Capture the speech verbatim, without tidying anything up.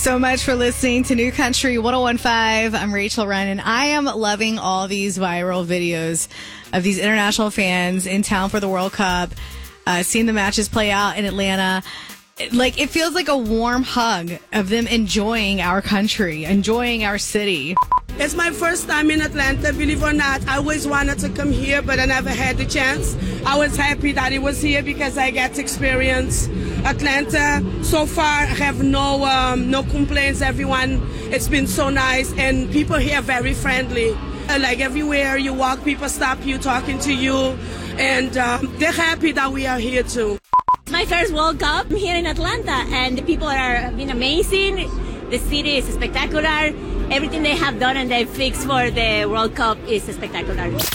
so much for listening to New Country one oh one point five. I'm Rachel Ryan, and I am loving all these viral videos of these international fans in town for the World Cup, uh, seeing the matches play out in Atlanta. Like, it feels like a warm hug of them enjoying our country, enjoying our city. It's my first time in Atlanta, believe it or not. I always wanted to come here, but I never had the chance. I was happy that it was here because I get to experience Atlanta. So far, I have no um, no complaints. Everyone, it's been so nice, and people here are very friendly. Uh, like everywhere you walk, people stop you, talking to you, and um, they're happy that we are here too. It's my first World Cup here in Atlanta, and the people are been amazing. The city is spectacular. Everything they have done and they fixed for the World Cup is spectacular.